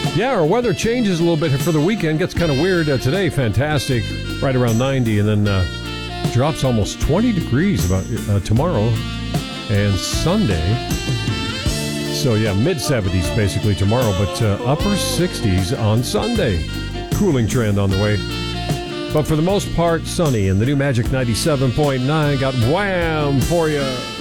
Yeah, our weather changes a little bit for the weekend. Gets kind of weird. Today, fantastic, right around 90, and then drops almost 20 degrees about tomorrow and Sunday. So, yeah, mid-70s basically tomorrow, but upper 60s on Sunday. Cooling trend on the way. But for the most part, sunny, and the new Magic 97.9 got Wham for you.